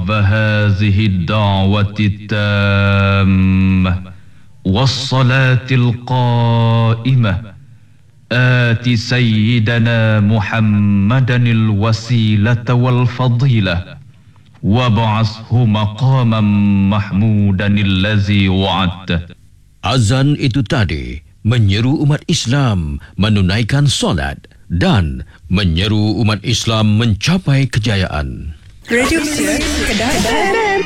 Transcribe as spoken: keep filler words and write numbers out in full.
رب هذه الدعوة التامة والصلاة القائمة آت سيدنا محمدا الوسيلة والفضيلة وابعثه مقاما محمودا الذي وعدته. Azan itu tadi menyeru umat Islam menunaikan solat dan menyeru umat Islam mencapai kejayaan. Radio Kedah.